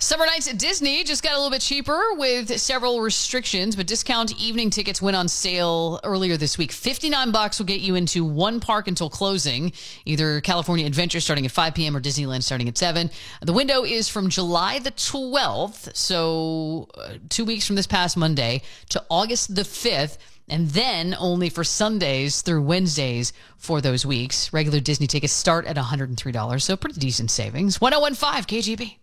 Summer nights at Disney just got a little bit cheaper with several restrictions, but discount evening tickets went on sale earlier this week. $59 will get you into one park until closing, either California Adventure starting at 5 p.m. or Disneyland starting at 7. The window is from July the 12th, so 2 weeks from this past Monday, to August the 5th. And then only for Sundays through Wednesdays for those weeks. Regular Disney tickets start at $103, so pretty decent savings. 1015 KGB.